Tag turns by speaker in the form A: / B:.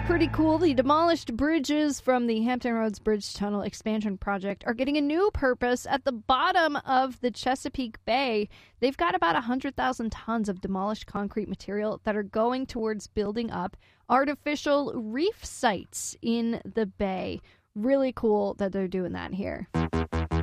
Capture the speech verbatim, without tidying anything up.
A: pretty cool. The demolished bridges from the Hampton Roads Bridge Tunnel Expansion Project are getting a new purpose at the bottom of the Chesapeake Bay. They've got about one hundred thousand tons of demolished concrete material that are going towards building up artificial reef sites in the bay. Really cool that they're doing that here.